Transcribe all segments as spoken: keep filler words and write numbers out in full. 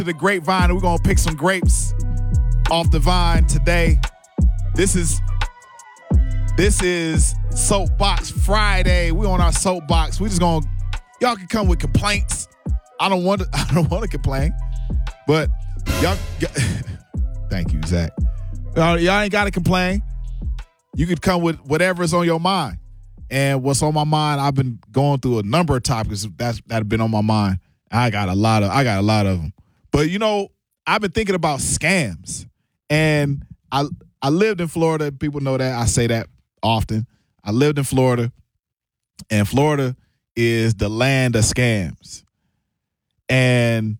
to the grapevine, and we're gonna pick some grapes off the vine today. This is this is Soapbox Friday. We on our soapbox. We just gonna y'all can come with complaints. I don't want to. I don't want to complain, but y'all. Thank you, Zach. Y'all, y'all ain't got to complain. You could come with whatever's on your mind. And what's on my mind, I've been going through a number of topics that's that have been on my mind. I got a lot of I got a lot of them. But you know, I've been thinking about scams. And I I lived in Florida. People know that. I say that often. I lived in Florida. And Florida is the land of scams. And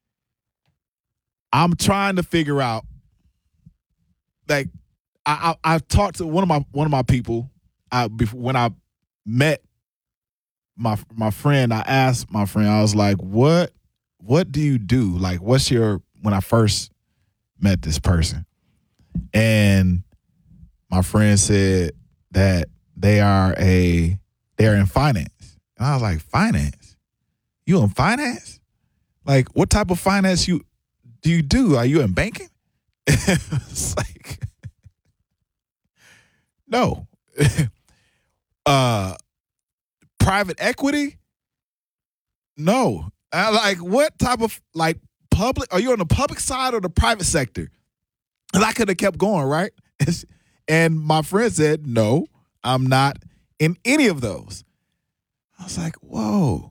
I'm trying to figure out, like, I, I I talked to one of my one of my people. I before, when I met my my friend, I asked my friend. I was like, "What what do you do? Like, what's your?" When I first met this person, and my friend said that they are a they're in finance, and I was like, "Finance? You in finance? Like, what type of finance you do you do? Are you in banking?" It's like, no. uh, private equity? No. I, like, what type of, like, public? Are you on the public side or the private sector? And I could have kept going, right? And my friend said, no, I'm not in any of those. I was like, whoa.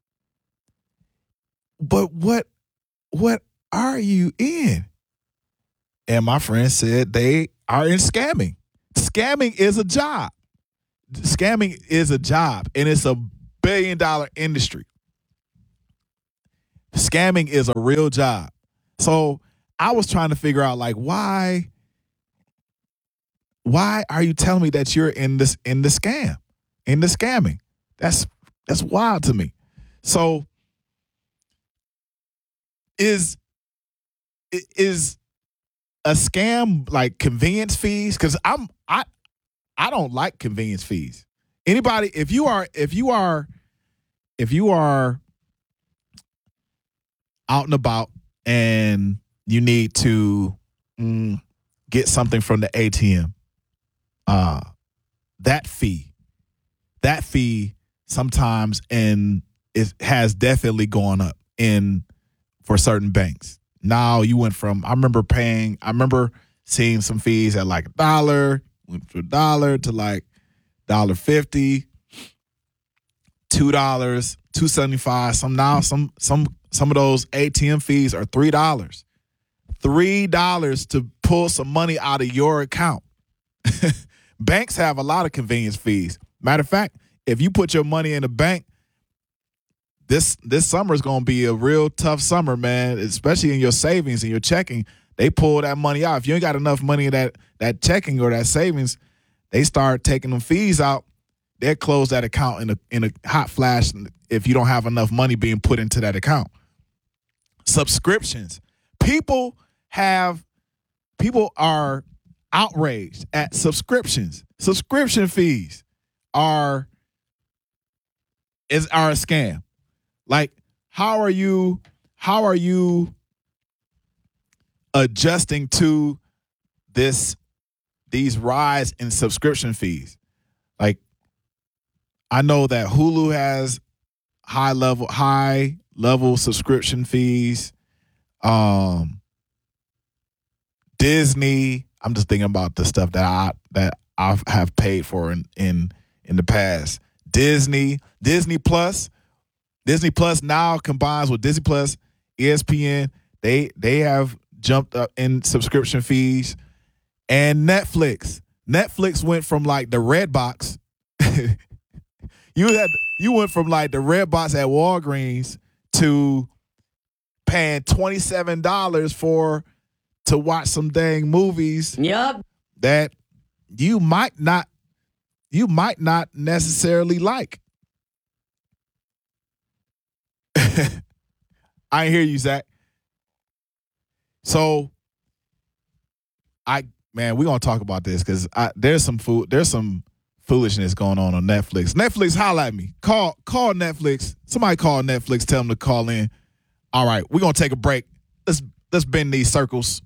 But what, what are you in? And my friend said they are in scamming. Scamming is a job. Scamming is a job, and it's a billion dollar industry. Scamming is a real job. So I was trying to figure out, like, why, why are you telling me that you're in this in the scam, in the scamming? That's that's wild to me. So is is a scam like convenience fees? Because I'm I I don't like convenience fees. Anybody, if you are if you are if you are out and about and you need to mm, get something from the A T M, uh, that fee, that fee sometimes and it has definitely gone up in for certain banks. Now you went from, I remember paying, I remember seeing some fees at like a dollar, went to a dollar to like a dollar fifty, two dollars, two seventy-five. Some now, some some some of those A T M fees are three dollars. Three dollars to pull some money out of your account. Banks have a lot of convenience fees. Matter of fact, if you put your money in a bank, This this summer is going to be a real tough summer, man, especially in your savings and your checking. They pull that money out. If you ain't got enough money in that, that checking or that savings, they start taking them fees out. They'll close that account in a, in a hot flash if you don't have enough money being put into that account. Subscriptions. People have, people are outraged at subscriptions. Subscription fees are, is, are a scam. Like, how are you, how are you adjusting to this, these rise in subscription fees? Like, I know that Hulu has high level, high level subscription fees. Um, Disney, I'm just thinking about the stuff that I, that I have paid for in, in, in the past. Disney, Disney Plus, Disney Plus now combines with Disney Plus, E S P N. They they have jumped up in subscription fees. And Netflix. Netflix went from like the red box. you had you went from like the red box at Walgreens to paying twenty-seven dollars for to watch some dang movies. Yep. That you might not you might not necessarily like. I hear you, Zach. So, I man, we're gonna talk about this because there's some food, there's some foolishness going on on Netflix. Netflix, holla at me. Call, call Netflix. Somebody call Netflix. Tell them to call in. All right, we're gonna take a break. let's let's bend these circles.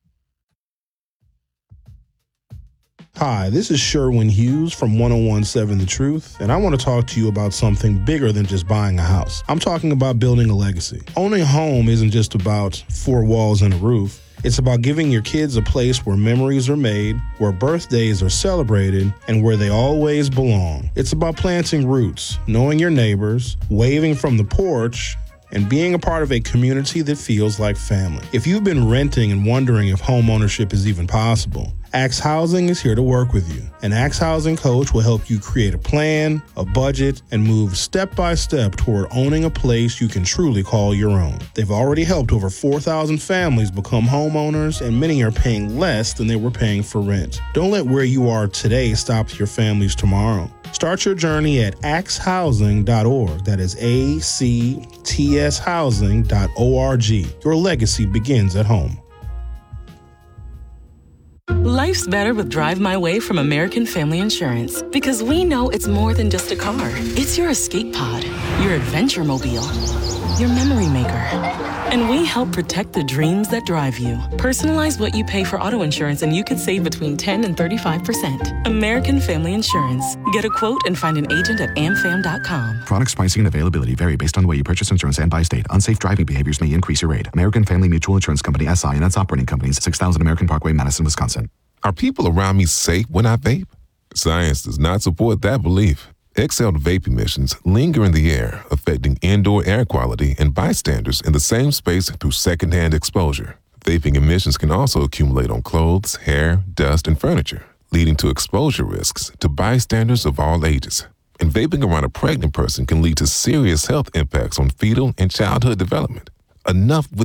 Hi, this is Sherwin Hughes from one oh one point seven The Truth, and I want to talk to you about something bigger than just buying a house. I'm talking about building a legacy. Owning a home isn't just about four walls and a roof. It's about giving your kids a place where memories are made, where birthdays are celebrated, and where they always belong. It's about planting roots, knowing your neighbors, waving from the porch, and being a part of a community that feels like family. If you've been renting and wondering if home ownership is even possible, Axe Housing is here to work with you. An Axe Housing coach will help you create a plan, a budget, and move step by step toward owning a place you can truly call your own. They've already helped over four thousand families become homeowners, and many are paying less than they were paying for rent. Don't let where you are today stop your family's tomorrow. Start your journey at axe housing dot org. That is A C T S housing dot org. Your legacy begins at home. Life's better with Drive My Way from American Family Insurance, because we know it's more than just a car. It's your escape pod, your adventure mobile, your memory maker. And we help protect the dreams that drive you. Personalize what you pay for auto insurance and you could save between ten and thirty-five percent. American Family Insurance. Get a quote and find an agent at am fam dot com. Products, pricing, and availability vary based on the way you purchase insurance and by state. Unsafe driving behaviors may increase your rate. American Family Mutual Insurance Company, S I and its operating companies, six thousand American Parkway, Madison, Wisconsin. Are people around me safe when I vape? Science does not support that belief. Exhaled vape emissions linger in the air, affecting indoor air quality and bystanders in the same space through secondhand exposure. Vaping emissions can also accumulate on clothes, hair, dust, and furniture, leading to exposure risks to bystanders of all ages. And vaping around a pregnant person can lead to serious health impacts on fetal and childhood development. Enough with